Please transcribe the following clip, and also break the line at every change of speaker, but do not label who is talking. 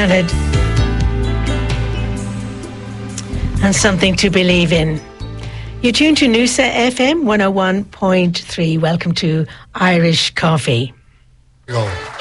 Khaled. And Something to Believe In. You're tuned to Noosa FM 101.3. Welcome to Irish Coffee.
Go.